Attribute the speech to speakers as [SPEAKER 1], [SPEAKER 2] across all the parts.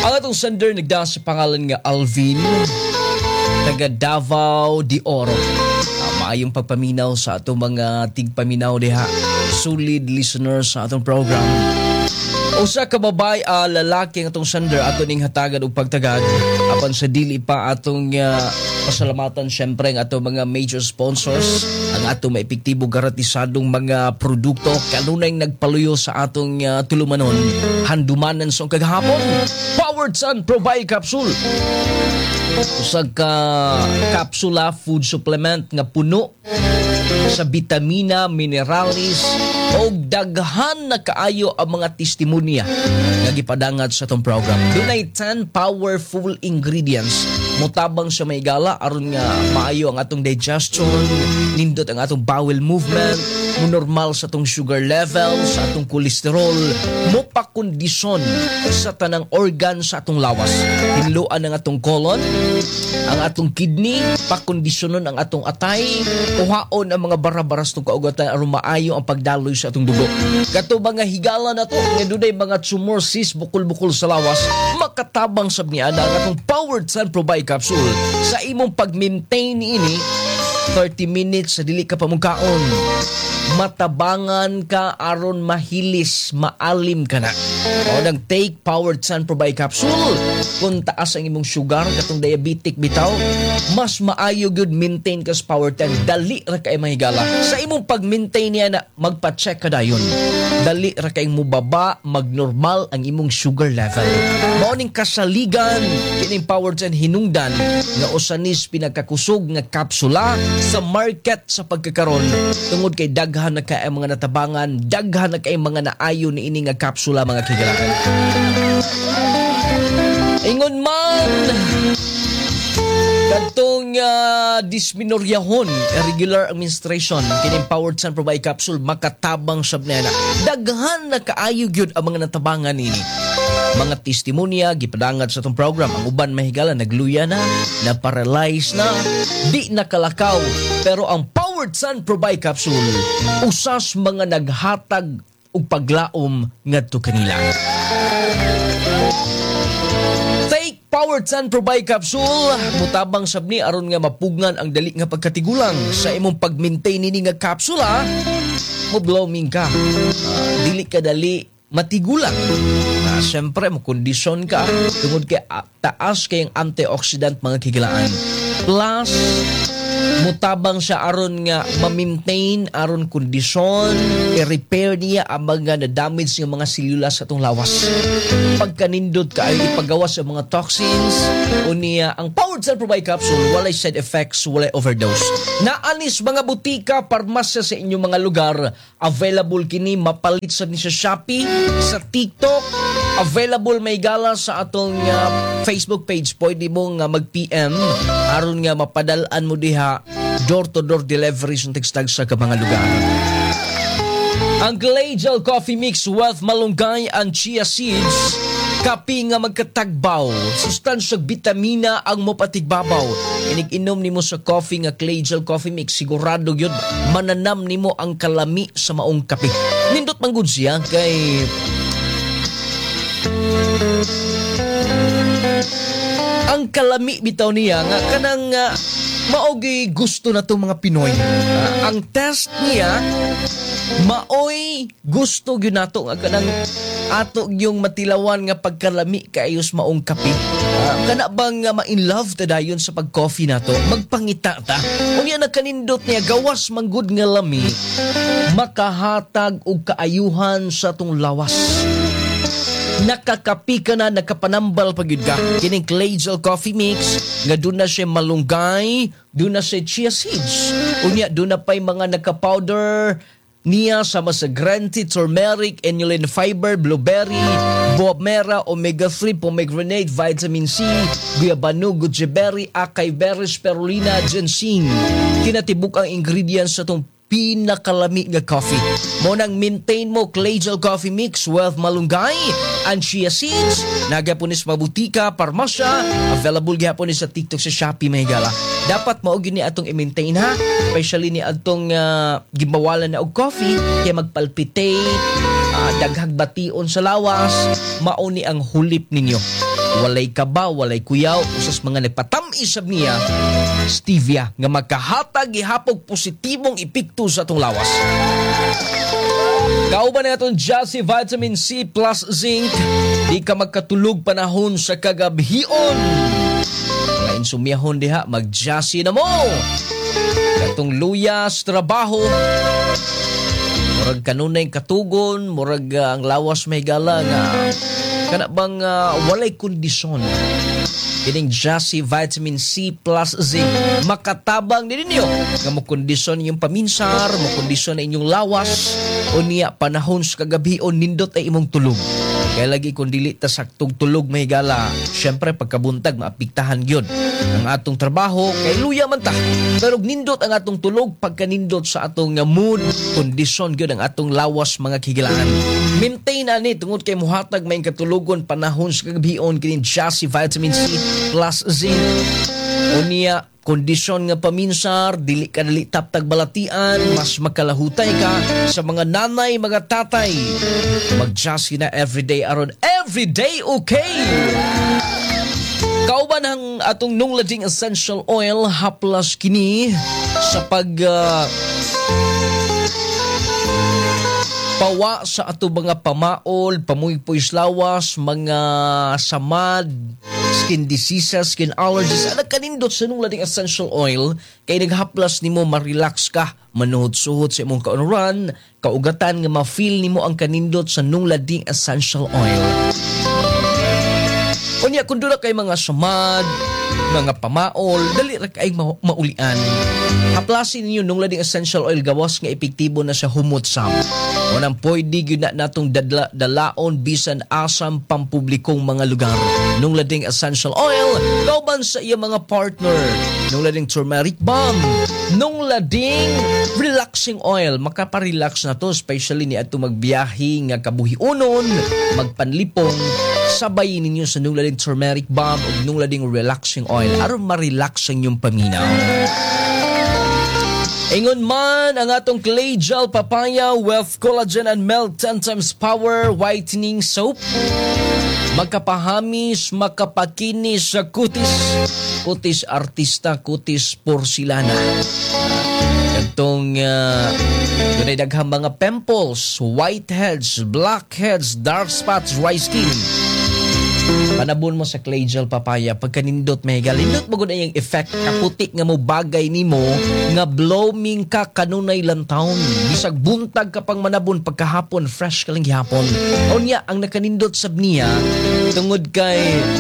[SPEAKER 1] Ang atong sender nagda sa pangalan nga Alvin, taga Davao de Oro. Maayong pagpaminaw sa atong mga tigpaminaw diha. Solid listeners sa atong program. Usa ka babay lalaki ang atong sender ato ning hatagan og pagtagad apan sa dili pa atong pasalamatan syempre ang atong mga major sponsors, ang atong maepektibo garantisadong mga produkto kanunay nagpaluyo sa atong tulumanon handumanan sa kagahapon. Powered Sun Probiotic Capsule, usag ka kapsula food supplement nga puno sa vitamina, mineralis o daghan na kaayo ang mga testimonya nga gipadangat sa itong program. Dunay 10 powerful ingredients mutabang sa may gala aron nga maayo ang atong digestion, nindot ang atong bowel movement, mo normal sa atong sugar level, sa atong kolesterol, mo pakondisyon sa tanang organ sa atong lawas. Hinluan ang atong colon, ang atong kidney, pakondisyonon ang atong atay, uhaon ang mga barabaras ng kaugatan aron maayo ang pagdaloy sa atong dugo. Kato mga higala na to, nga dunay mga tumor, cyst, bukol-bukol sa lawas, makatabang sab niya ang atong Powered Sun Probiotic Capsule sa imong pag-maintain ini 30 minutes sa dili ka pamungkaon. Matabangan ka aron mahilis, maalim ka na. O nang take Powered Sun Probiotic Capsule. Kung taas ang imong sugar, katong diabetic bitaw, mas maayo gyud maintain ka sa Powered Sun. Dali ra kay mahigala. Sa imong pag-maintain niya na magpa-check ka dayon. Dali ra kay mubaba, magnormal ang imong sugar level. Mao ning kasaligan kining Powered Sun hinungdan nga usanis pinagkakusog nga kapsula sa market sa pagkakaron tungod kay daghan na kay mga natabangan, daghan na kay mga naayo ni ini nga kapsula mga kigalakan. Ingon man kadtong dysmenorrhahon, irregular menstruation, kining Powered Sun Probiotic Capsule makatabang sab na daghan na kaayo gyud ang mga natabangan ini. Mga testimonya gipadangat sa itong program. Ang uban mahigala nagluya na, na-paralyze na, di nakalakaw. Pero ang Powered Sun Probiotic Capsule usas mga naghatag og paglaom ngadto kanila. Take Powered Sun Probiotic Capsule, mutabang sabni aron nga mapugnan ang dali nga pagkatigulang sa imong pag-maintain nini nga kapsula. Mo blooming ka, dili ka dali matigulang. Siyempre, makondisyon ka tungod kay taas kayong antioxidant mga kigilaan. Plus, mutabang siya aron nga ma-maintain, aron kondisyon, i-repair niya ang mga na-damage ng mga selula sa itong lawas. Pagkanindot ka ay ipagawas sa mga toxins o niya ang Powered Sun Probiotic Capsule, walay side effects, walay overdose. Naanis mga butika, parmasya sa inyong mga lugar, available kini, mapalit sa ni sa Shopee, sa TikTok, available may gala sa atong Facebook page. Pwede mo nga mag-PM aron nga mapadalaan mo diha door-to-door delivery sa tagstag sa mga lugar. Ang Glagel Coffee Mix with malunggay and chia seeds, kapi nga magkatagbaw, sustansyag vitamina ang mopatigbabaw. Inig-inom nimo sa coffee nga Glagel Coffee Mix, sigurado yun mananam nimo ang kalami sa maong kape. Nindot manggod siya kay ang kalami bitaw niya nga kanang maogi gusto na to mga Pinoy. Ang test niya maoy gusto gyud nato nga kanang ato yung matilawan nga pagkalami kaayos maong kape. Kana bang ma-in love ta dayon sa pag-coffee nato, magpangita ta. Unya nagkanindot niya gawas manggod nga lami, makahatag og kaayuhan sa tong lawas. Nakakapi ka na, nakapanambal pagid ka. Kining Glagel Coffee Mix nga doon na siya malunggay, doon na siya chia seeds. Unya doon na pa'y mga naka-powder niya sama sa green tea, turmeric, inulin fiber, blueberry, boabmera, omega-3, pomegranate, vitamin C, guayabano, goji-berry, acai berry, spirulina, ginseng. Kinatibuk ang ingredients sa itong pinakalami nga coffee. Mo nang maintain mo Glagel Coffee Mix with malunggay and chia seeds. Nagapunis mabutika, parmasya, available gihapon sa TikTok, sa Shopee, mahigala. Dapat mao gyud ni atong i-maintain ha, especially ni atong gibawalan na og coffee kay magpalpitate, daghag bation sa lawas, mao ni ang hulip ninyo. walay kaba, walay kuyaw, usas mga nagpatamis niya, stevia, nga magkahatag ihapog positibong epekto sa atong lawas. Kauban na itong Jassy Vitamin C plus Zinc, di ka magkatulog panahon sa kagabhion. Mga insumyahon diha, mag-Jassy na mo. Katong luyas, trabaho, murag kanunay katugon, murag ang lawas may gala nga kana bang walay kondisyon. Kining Jassy Vitamin C plus Zinc makatabang din ninyo nga mo kondisyon yung paminsar, mo kondisyon na inyong lawas o niya panahon sa kagabi o nindot ay imong tulog. Kaya lagi kung dili ta saktong tulog may gala, syempre pagkabuntag maapiktahan gyud ang atong trabaho kay luya man ta. Pero nindot ang atong tulog pagkanindot sa atong mood, kondisyon gyud ang atong lawas mga kigilaan. Maintain ani tungod kay muhatag may katulugon panahon sa kagabion kini Jassy Vitamin C plus Zinc. O niya kondisyon nga paminsar, dili ka dali taptag balatian, mas makalahutay ka sa mga nanay, mga tatay. Mag-Jassy na everyday aron everyday okay. Kauban ang atong nunglading essential oil haplas kini sa pawa sa ato mga pamaol, pamuypoys lawas, mga samad, skin diseases, skin allergies. Anak kanindot sa nung lading essential oil, kay naghaplas nimo ma-relax ka, manuhod-suhod sa imong kaunuran, kaugatan nga ma-feel nimo ang kanindot sa nung lading essential oil. Unya kung doon kay mga samad, mga pamaol, dali ra kay maulian. Haplasin ninyo nung lading essential oil gawas nga epektibo na sa humutsam. Unang pwede yun na natong dalaon bisan asam pampublikong mga lugar. Nung lading essential oil, kauban sa iya mga partner. Nung lading turmeric balm. Nung lading relaxing oil. Makaparelax na to, especially ni ato magbiyahe nga kabuhiunon, magpanlipong. Sabayin ninyo sa nung lading turmeric balm o nung lading relaxing oil aron ma-relax ang inyong paminaw. Ingon man ang atong clay gel papaya with collagen and milk 10 times power whitening soap. Makapahamis, makapakinis sa kutis artista, kutis porcelana. Itong dunay daghang mga pimples, whiteheads, blackheads, dark spots, dry skin. Panabon mo sa clay gel papaya pagkanindot may galindot mo gud ang effect kaputik nga mo bagay nimo nga blooming ka kanunay lantawon bisag buntag ka pang manabon pagkahapon fresh ka lang gihapon. Unya ang nakanindot sab niya tungod kay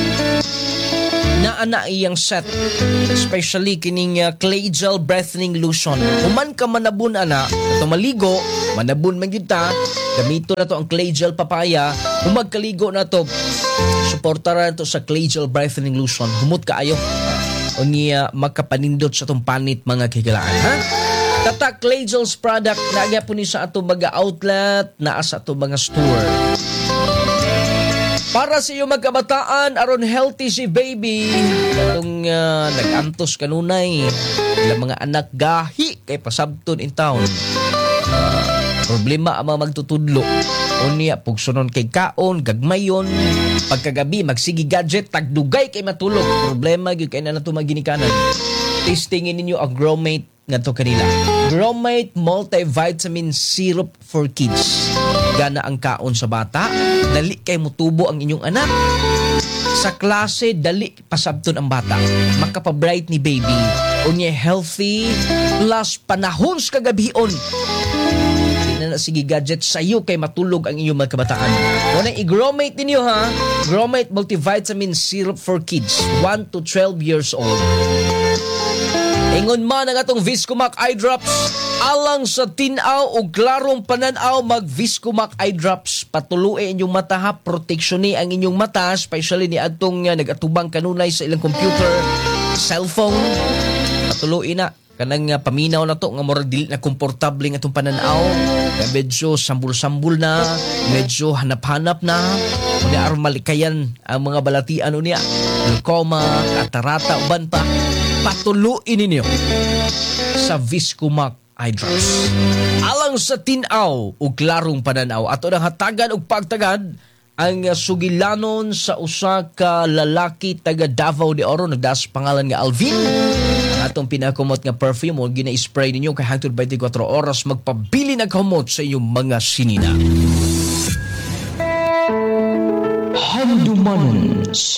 [SPEAKER 1] naana iyang set, especially kining clay gel breathing lotion. Human ka manabon ana ato maligo manabon man gyud ta, gamito na to ang clay gel papaya. Humagkaligo na to, suportaran to sa clay gel breathing lotion. Humot kaayo o niya makapanindot sa itong panit mga kigalaan, ha? Tata clay gel's product na agya po ni sa ato mga outlet na sa ato mga store. Para sa iyo magkabataan aron healthy si baby katong nag-antos kanunay ilang mga anak gahi kay pasabton in town. Problema ang mga magtutudlo. Unya, pugsunon kay kaon, gagmayon, pagkagabi, magsigi gadget, tagdugay kay matulog. Problema, yun kay na nato maginikanan. Tastingin ninyo ang Growmate nga to kanila. Growmate Multivitamin Syrup for Kids. Gana ang kaon sa bata, dali kay mutubo ang inyong anak. Sa klase, dali pasabton ang bata. Makapabright ni baby. Unya, healthy, plus panahon sa kagabion. Na sige gadget sayo kay matulog ang inyong mga kabataan. Muna i-Growmate ninyo ha. Growmate Multivitamin Syrup for Kids 1 to 12 years old. Ingon man ang atong Viscomac Eye Drops. Alang sa tinaw o klarong pananaw mag Viscomac Eye Drops. Patuluin inyong mata ha. Proteksyon ang inyong mata. Especially ni atong nagatubang kanunay sa ilang computer, cellphone. Patuluin na. Kanang paminaw na to nga murag dili na komportable nga itong pananaw. Kaya medyo sambul-sambul na, medyo hanap-hanap na. Kaya aron malikayan ang mga balatian niya. Glaucoma, katarata, uban pa. Patuluin ninyo sa Viscomac Eye Drops. Alang sa tinaw o klarong pananaw. Ato nang hatagan o pagtagad ang sugilanon sa usa ka lalaki taga Davao de Oro nagdas pangalan nga Alvin. Ang atong pinakumot nga perfume o gina-spray ninyo kay hangtod 24 oras magpabili nagkamot sa inyong mga sinina. Handumanon